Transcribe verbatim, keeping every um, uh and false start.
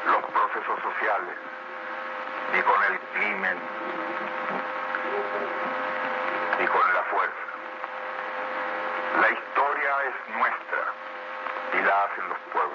los procesos sociales, ni con el crimen, ni con la fuerza. La historia es nuestra y la hacen los pueblos.